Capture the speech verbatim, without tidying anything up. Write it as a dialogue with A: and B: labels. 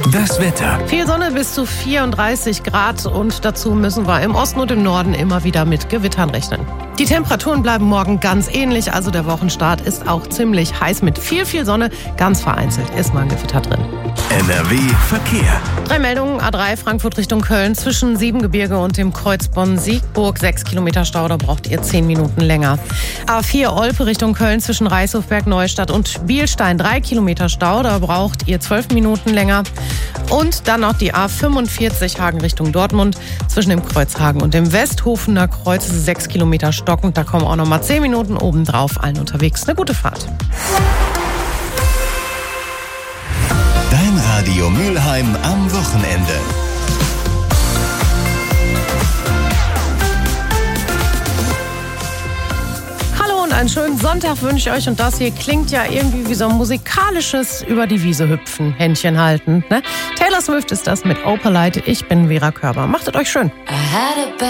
A: Das Wetter.
B: Viel Sonne bis zu vierunddreißig Grad und dazu müssen wir im Osten und im Norden immer wieder mit Gewittern rechnen. Die Temperaturen bleiben morgen ganz ähnlich, also der Wochenstart ist auch ziemlich heiß mit viel, viel Sonne. Ganz vereinzelt ist mal ein Gewitter drin.
A: N R W Verkehr.
B: Drei Meldungen, A drei Frankfurt Richtung Köln zwischen Siebengebirge und dem Kreuz Bonn-Siegburg. Sechs Kilometer Stau, da braucht ihr zehn Minuten länger. A vier Olpe Richtung Köln zwischen Reißhofberg, Neustadt und Bielstein. Drei Kilometer Stau, da braucht ihr zwölf Minuten länger. Und dann noch die A fünfundvierzig Hagen Richtung Dortmund zwischen dem Kreuz Hagen und dem Westhofener Kreuz. Sechs Kilometer stockend, da kommen auch noch mal zehn Minuten obendrauf. Allen unterwegs eine gute Fahrt.
A: Dein Radio Mülheim am Wochenende.
B: Hallo und einen schönen Sonntag wünsche ich euch. Und das hier klingt ja irgendwie wie so ein musikalisches über die Wiese hüpfen, Händchen halten. Ne? Taylor Swift ist das mit Opalite. Ich bin Vera Körber. Macht es euch schön.